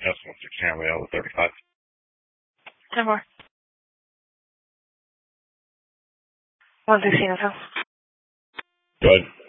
S16 Hamley out with 35. 10 more. 116 is how? Go ahead.